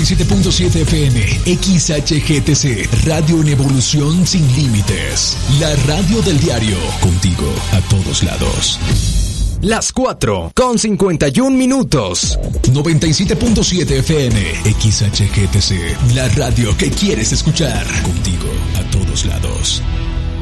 97.7 FM, XHGTC, Radio en Evolución Sin Límites. La radio del diario, contigo a todos lados. Las 4:51. 97.7 FM, XHGTC, la radio que quieres escuchar, contigo a todos lados.